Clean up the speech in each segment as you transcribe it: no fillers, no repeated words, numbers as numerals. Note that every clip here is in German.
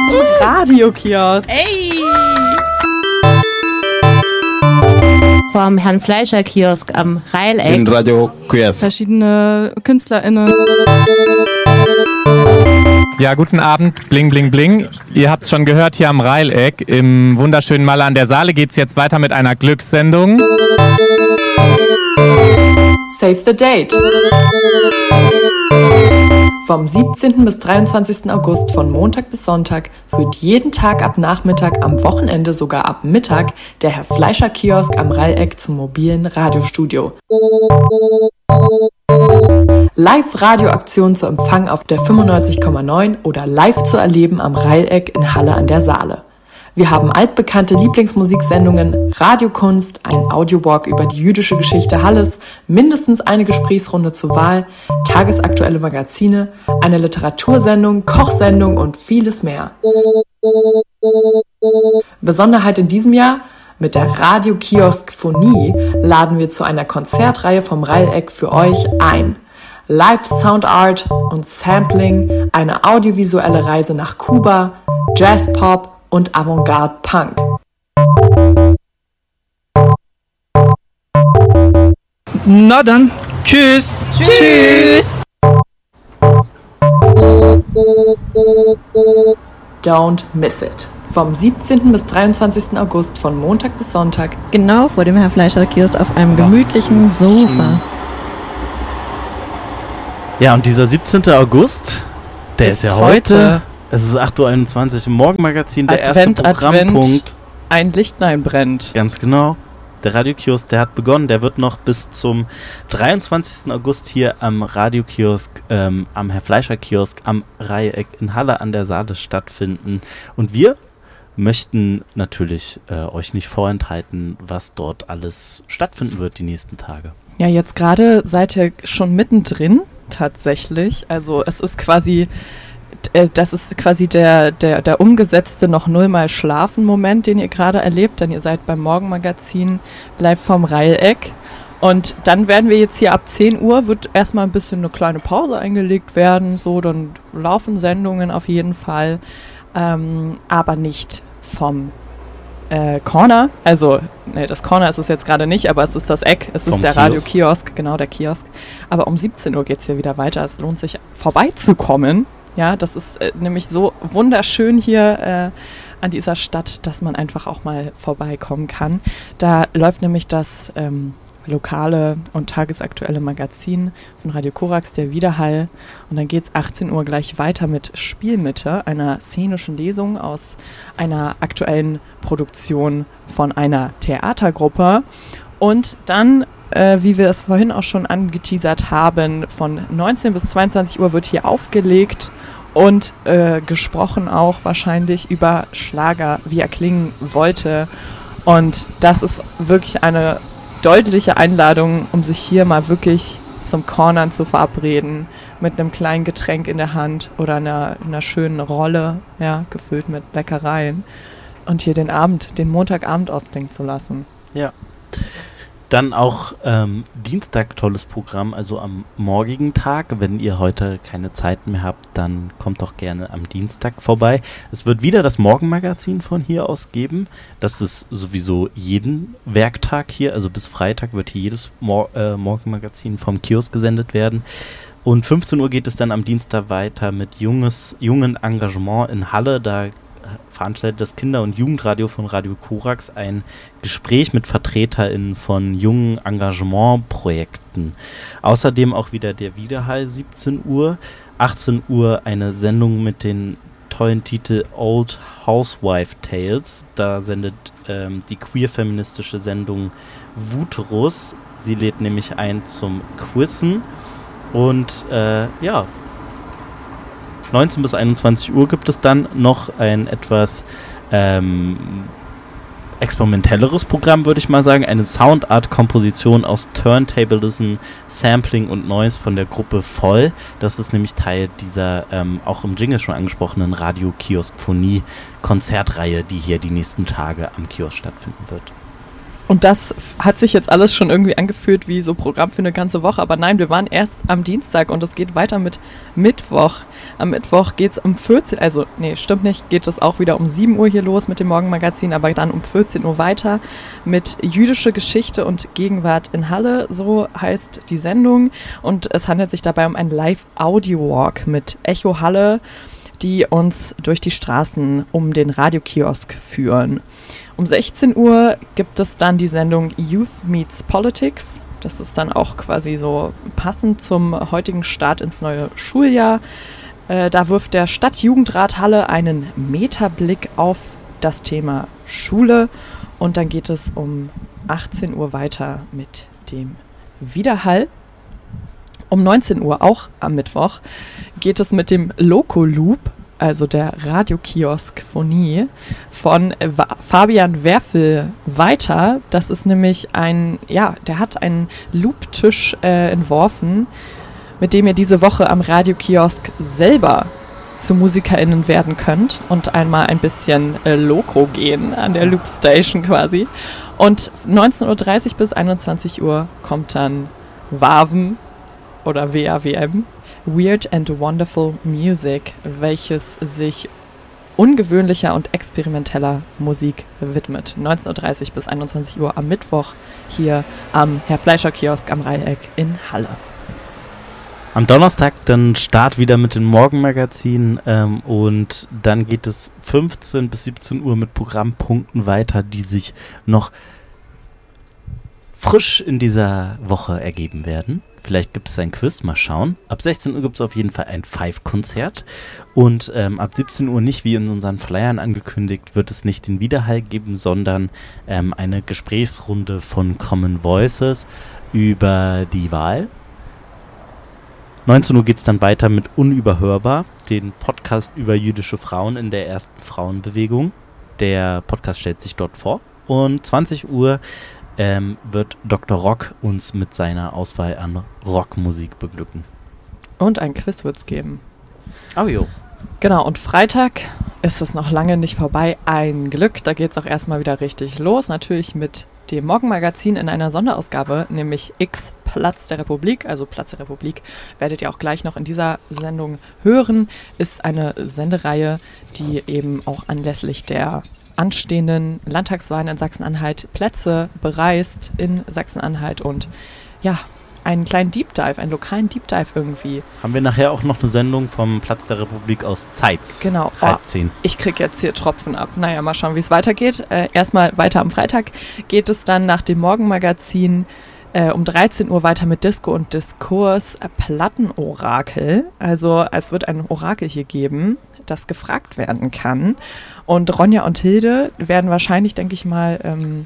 Radiokiosk. Ey! Vom Herrn Fleischer Kiosk am Reileck. Den Radiokiosk. Verschiedene KünstlerInnen. Ja, guten Abend, bling, bling, bling. Ihr habt es schon gehört, hier am Reileck im wunderschönen Malle an der Saale geht es jetzt weiter mit einer Glückssendung. Save the Date. Vom 17. bis 23. August von Montag bis Sonntag führt jeden Tag ab Nachmittag, am Wochenende sogar ab Mittag der Herr Fleischer Kiosk am Reileck zum mobilen Radiostudio. Live-Radioaktion zu empfangen auf der 95,9 oder live zu erleben am Reileck in Halle an der Saale. Wir haben altbekannte Lieblingsmusiksendungen, Radiokunst, ein Audiowalk über die jüdische Geschichte Halles, mindestens eine Gesprächsrunde zur Wahl, tagesaktuelle Magazine, eine Literatursendung, Kochsendung und vieles mehr. Besonderheit in diesem Jahr: Mit der Radiokiosk-Phonie laden wir zu einer Konzertreihe vom Reileck für euch ein. Live Soundart und Sampling, eine audiovisuelle Reise nach Kuba, Jazzpop und Avantgarde Punk. Na dann, tschüss! Tschüss! Don't miss it. Vom 17. bis 23. August von Montag bis Sonntag. Genau vor dem Herr Fleischer Kiosk auf einem gemütlichen Sofa. Ja, und dieser 17. August, der ist ja heute. Es ist 8:21 Uhr im Morgenmagazin, der erste Programmpunkt. Ein Lichtlein brennt. Ganz genau. Der Radiokiosk, der hat begonnen. Der wird noch bis zum 23. August hier am Radiokiosk, am Herr Fleischer Kiosk am Reileck in Halle an der Saale stattfinden. Und wir möchten natürlich euch nicht vorenthalten, was dort alles stattfinden wird die nächsten Tage. Ja, jetzt gerade seid ihr schon mittendrin, tatsächlich. Also es ist quasi... Das ist quasi der umgesetzte noch nullmal Schlafen-Moment, den ihr gerade erlebt, denn ihr seid beim Morgenmagazin live vom Reileck. Und dann werden wir jetzt hier ab 10 Uhr, wird erstmal ein bisschen eine kleine Pause eingelegt werden, so, dann laufen Sendungen auf jeden Fall, aber nicht vom Corner, also, ne, das Corner ist es jetzt gerade nicht, aber es ist das Eck, es ist der Radiokiosk, genau, der Kiosk. Aber um 17 Uhr geht es hier wieder weiter, es lohnt sich vorbeizukommen. Ja, das ist nämlich so wunderschön hier an dieser Stadt, dass man einfach auch mal vorbeikommen kann. Da läuft nämlich das lokale und tagesaktuelle Magazin von Radio Korax, der Widerhall. Und dann geht es 18 Uhr gleich weiter mit Spielmitte, einer szenischen Lesung aus einer aktuellen Produktion von einer Theatergruppe. Und dann, wie wir es vorhin auch schon angeteasert haben, von 19 bis 22 Uhr wird hier aufgelegt und gesprochen auch wahrscheinlich über Schlager, wie er klingen wollte. Und das ist wirklich eine deutliche Einladung, um sich hier mal wirklich zum Cornern zu verabreden, mit einem kleinen Getränk in der Hand oder einer schönen Rolle, ja, gefüllt mit Leckereien, und hier den Montagabend ausklingen zu lassen. Ja. Dann auch Dienstag tolles Programm, also am morgigen Tag. Wenn ihr heute keine Zeit mehr habt, dann kommt doch gerne am Dienstag vorbei. Es wird wieder das Morgenmagazin von hier aus geben. Das ist sowieso jeden Werktag hier, also bis Freitag wird hier jedes Morgenmagazin vom Kiosk gesendet werden. Und 15 Uhr geht es dann am Dienstag weiter mit jungen Engagement in Halle. Da veranstaltet das Kinder- und Jugendradio von Radio Korax ein Gespräch mit VertreterInnen von jungen Engagementprojekten. Außerdem auch wieder der Widerhall 17 Uhr. 18 Uhr eine Sendung mit den tollen Titel Old Housewife Tales. Da sendet die queer-feministische Sendung Wuterus. Sie lädt nämlich ein zum Quizzen. Und 19 bis 21 Uhr gibt es dann noch ein etwas experimentelleres Programm, würde ich mal sagen. Eine Soundart-Komposition aus Turntablism, Sampling und Noise von der Gruppe Voll. Das ist nämlich Teil dieser auch im Jingle schon angesprochenen Radio-Kiosk-Phonie-Konzertreihe, die hier die nächsten Tage am Kiosk stattfinden wird. Und das hat sich jetzt alles schon irgendwie angefühlt wie so Programm für eine ganze Woche. Aber nein, wir waren erst am Dienstag und es geht weiter mit Mittwoch. Am Mittwoch geht es um 14 Uhr, also nee, stimmt nicht, geht es auch wieder um 7 Uhr hier los mit dem Morgenmagazin, aber dann um 14 Uhr weiter mit jüdische Geschichte und Gegenwart in Halle, so heißt die Sendung. Und es handelt sich dabei um einen Live-Audio-Walk mit Echo Halle, die uns durch die Straßen um den Radiokiosk führen. Um 16 Uhr gibt es dann die Sendung Youth Meets Politics. Das ist dann auch quasi so passend zum heutigen Start ins neue Schuljahr. Da wirft der Stadtjugendrat Halle einen Metablick auf das Thema Schule. Und dann geht es um 18 Uhr weiter mit dem Widerhall. Um 19 Uhr, auch am Mittwoch, geht es mit dem Loco Loop, also der Radiokiosk-Phonie, von Fabian Werfel weiter. Das ist nämlich der hat einen Loop-Tisch entworfen, mit dem ihr diese Woche am Radiokiosk selber zu MusikerInnen werden könnt und einmal ein bisschen Loco gehen an der Loop-Station quasi. Und 19.30 Uhr bis 21 Uhr kommt dann WAWM oder WAWM, Weird and Wonderful Music, welches sich ungewöhnlicher und experimenteller Musik widmet. 19.30 Uhr bis 21 Uhr am Mittwoch hier am Herr Fleischer Kiosk am Reileck in Halle. Am Donnerstag dann Start wieder mit den Morgenmagazinen und dann geht es 15 bis 17 Uhr mit Programmpunkten weiter, die sich noch frisch in dieser Woche ergeben werden. Vielleicht gibt es ein Quiz, mal schauen. Ab 16 Uhr gibt es auf jeden Fall ein Five-Konzert und ab 17 Uhr nicht, wie in unseren Flyern angekündigt, wird es nicht den Widerhall geben, sondern eine Gesprächsrunde von Common Voices über die Wahl. 19 Uhr geht es dann weiter mit Unüberhörbar, den Podcast über jüdische Frauen in der ersten Frauenbewegung. Der Podcast stellt sich dort vor. Und 20 Uhr wird Dr. Rock uns mit seiner Auswahl an Rockmusik beglücken. Und ein Quiz wird es geben. Oh jo. Genau, und Freitag ist es noch lange nicht vorbei. Ein Glück, da geht es auch erstmal wieder richtig los. Natürlich mit dem Morgenmagazin in einer Sonderausgabe, nämlich X Platz der Republik. Also Platz der Republik werdet ihr auch gleich noch in dieser Sendung hören. Ist eine Sendereihe, die eben auch anlässlich der anstehenden Landtagswahlen in Sachsen-Anhalt Plätze bereist in Sachsen-Anhalt und ja, einen kleinen Deep Dive, einen lokalen Deep Dive irgendwie. Haben wir nachher auch noch eine Sendung vom Platz der Republik aus Zeitz. Genau. 9:30. Ich kriege jetzt hier Tropfen ab. Naja, mal schauen, wie es weitergeht. Erstmal weiter am Freitag geht es dann nach dem Morgenmagazin um 13 Uhr weiter mit Disco und Diskurs Plattenorakel. Also es wird ein Orakel hier geben, das gefragt werden kann. Und Ronja und Hilde werden wahrscheinlich, denke ich mal,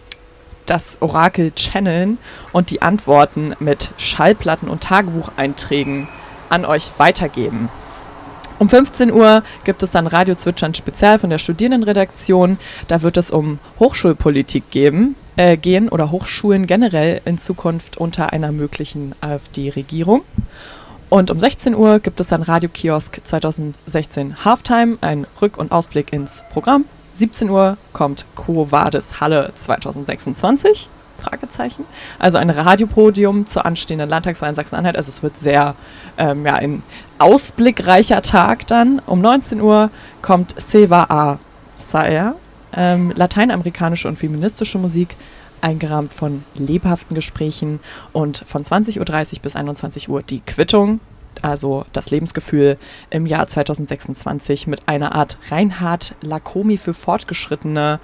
das Orakel channeln und die Antworten mit Schallplatten und Tagebucheinträgen an euch weitergeben. Um 15 Uhr gibt es dann Radio Zwitschern Spezial von der Studierendenredaktion. Da wird es um Hochschulpolitik gehen oder Hochschulen generell in Zukunft unter einer möglichen AfD-Regierung. Und um 16 Uhr gibt es dann Radio Kiosk 2016 Halftime, ein Rück- und Ausblick ins Programm. 17 Uhr kommt Quo Vadis Halle 2026, Fragezeichen. Also ein Radiopodium zur anstehenden Landtagswahl in Sachsen-Anhalt. Also es wird sehr ein ausblickreicher Tag dann. Um 19 Uhr kommt Seva A. Sayer, lateinamerikanische und feministische Musik, eingerahmt von lebhaften Gesprächen, und von 20.30 Uhr bis 21 Uhr die Quittung, also das Lebensgefühl im Jahr 2026 mit einer Art Reinhard Lacomi für Fortgeschrittene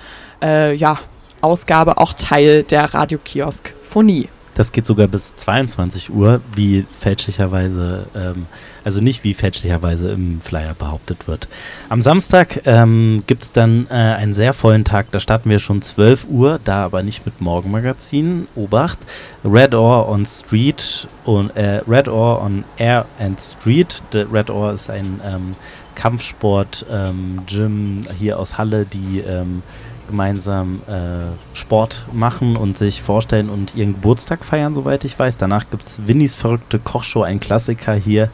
Ausgabe, auch Teil der Radiokiosk-Phonie. Das geht sogar bis 22 Uhr, wie fälschlicherweise, nicht wie fälschlicherweise im Flyer behauptet wird. Am Samstag gibt es dann einen sehr vollen Tag, da starten wir schon 12 Uhr, da aber nicht mit Morgenmagazin. Obacht, Red Oar on Street und Red Oar on Air and Street. Red Oar ist ein Kampfsport-Gym hier aus Halle, die gemeinsam Sport machen und sich vorstellen und ihren Geburtstag feiern, soweit ich weiß. Danach gibt es Winnies verrückte Kochshow, ein Klassiker hier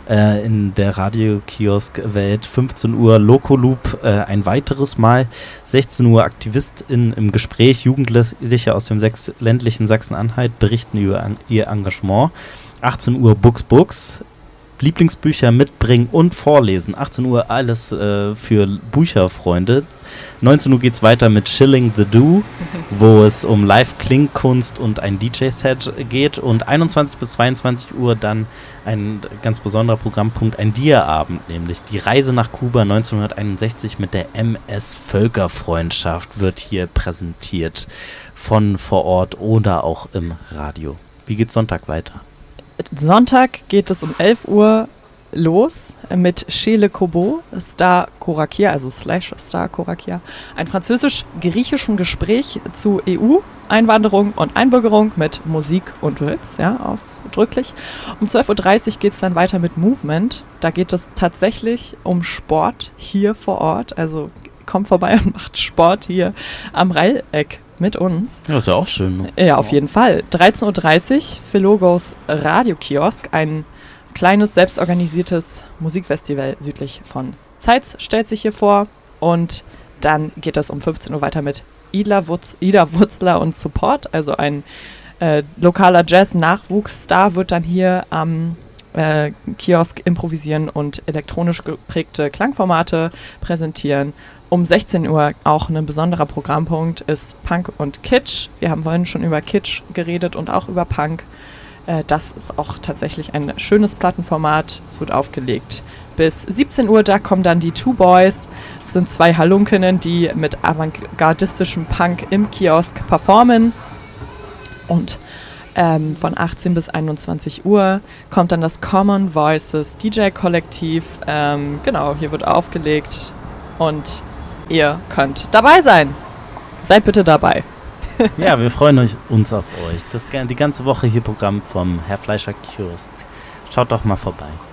in der Radiokiosk-Welt. 15 Uhr Loco-Loop ein weiteres Mal. 16 Uhr AktivistInnen im Gespräch. Jugendliche aus dem ländlichen Sachsen-Anhalt berichten über ihr Engagement. 18 Uhr Books. Lieblingsbücher mitbringen und vorlesen. 18 Uhr alles für Bücherfreunde. 19 Uhr geht es weiter mit Chilling the Do, wo es um Live-Klingkunst und ein DJ-Set geht. Und 21 bis 22 Uhr dann ein ganz besonderer Programmpunkt, ein Dia-Abend, nämlich die Reise nach Kuba 1961 mit der MS Völkerfreundschaft wird hier präsentiert von vor Ort oder auch im Radio. Wie geht's Sonntag weiter? Sonntag geht es um 11 Uhr los mit Chez Le Corbeau, Star Coraquia, also / Star Coraquia, ein französisch-griechischen Gespräch zu EU, Einwanderung und Einbürgerung mit Musik und Witz, ja, ausdrücklich. Um 12.30 Uhr geht es dann weiter mit Movement. Da geht es tatsächlich um Sport hier vor Ort, also kommt vorbei und macht Sport hier am Reileck mit uns. Ja, ist ja auch schön. Ne? Ja, auf jeden Fall. 13.30 Uhr, Philogos Radiokiosk, ein kleines, selbstorganisiertes Musikfestival südlich von Zeitz stellt sich hier vor. Und dann geht es um 15 Uhr weiter mit Ida Wutzler und Support, also ein lokaler Jazz-Nachwuchsstar wird dann hier am Kiosk improvisieren und elektronisch geprägte Klangformate präsentieren. Um 16 Uhr auch ein besonderer Programmpunkt ist Punk und Kitsch. Wir haben vorhin schon über Kitsch geredet und auch über Punk. Das ist auch tatsächlich ein schönes Plattenformat. Es wird aufgelegt bis 17 Uhr. Da kommen dann die Two Boys. Das sind 2 Halunkinnen, die mit avantgardistischem Punk im Kiosk performen. Und von 18 bis 21 Uhr kommt dann das Common Voices DJ-Kollektiv. Genau, hier wird aufgelegt und ihr könnt dabei sein. Seid bitte dabei. Ja, wir freuen uns auf euch. Die ganze Woche hier Programm vom Herr Fleischer Kiosk. Schaut doch mal vorbei.